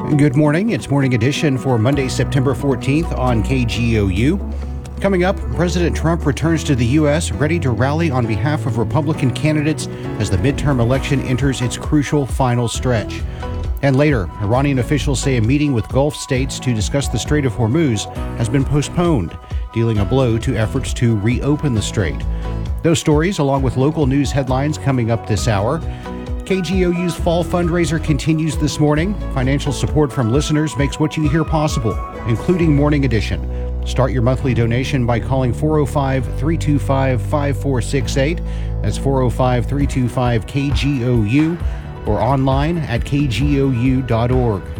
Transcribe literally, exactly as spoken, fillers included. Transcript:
Good morning. It's Morning Edition for Monday, September fourteenth on K G O U. Coming up, President Trump returns to the U S ready to rally on behalf of Republican candidates as the midterm election enters its crucial final stretch. And later, Iranian officials say a meeting with Gulf states to discuss the Strait of Hormuz has been postponed, dealing a blow to efforts to reopen the strait. Those stories, along with local news headlines coming up this hour. K G O U's fall fundraiser continues this morning. Financial support from listeners makes what you hear possible, including Morning Edition. Start your monthly donation by calling four oh five, three two five, five four six eight. That's four oh five, three two five, K G O U, or online at K G O U dot org.